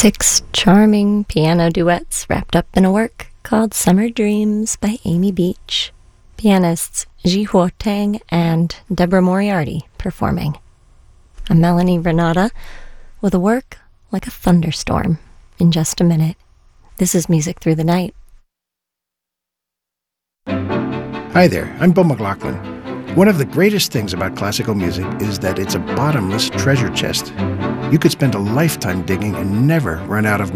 6 charming piano duets wrapped up in a work called Summer Dreams by Amy Beach. Pianists Ji-Huo Tang and Deborah Moriarty performing. I'm Melanie Renata with a work like a thunderstorm in just a minute. This is Music Through the Night. Hi there, I'm Bill McLaughlin. One of the greatest things about classical music is that it's a bottomless treasure chest. You could spend a lifetime digging and never run out of